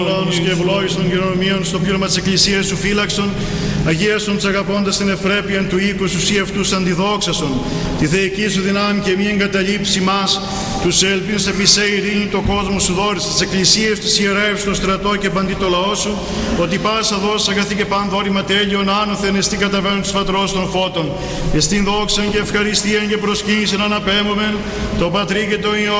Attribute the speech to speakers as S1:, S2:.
S1: και ευλόγησον κοινωνίων στο πλήρωμα της Εκκλησίας σου φύλαξον, αγίασον τους αγαπώντας την ευπρέπεια του οίκου σου σύ αυτούς αντιδόξασον, τη θεϊκή σου δυνάμει και μη εγκαταλείψει μας, τους ελπίνους επί σε ειρήνη το κόσμο σου δόρισε, τις εκκλησίες της ιερεύς, το στρατό και παντί το λαό σου, ότι πάσα δόση αγαθή και παν δόρημα τέλειον άνωθεν εστί καταβαίνουν τους φατρός των φώτων, εστίν δόξαν και ευχαριστίαν και προσκύνησεν αναπέμωμεν, το Πατρί και το Υιό